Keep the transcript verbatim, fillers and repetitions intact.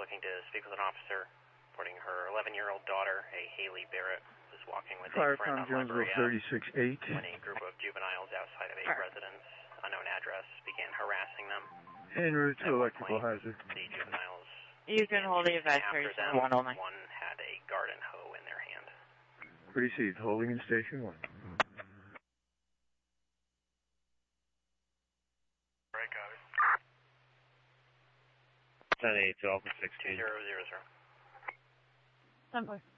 looking to speak with an officer reporting her eleven-year-old daughter, a Haley Barrett, was walking with a Fire friend on Jonesville Library thirty-six eight. when a group of juveniles outside of a residence, unknown address, began harassing them. En route to electrical hazard. The juveniles. You can hold the evacuation After them, one only. one had a garden hoe in their hand. Received. Holding in station one. Right, got it. ten eight to Alpha sixteen. two zero zero zero. Ten four.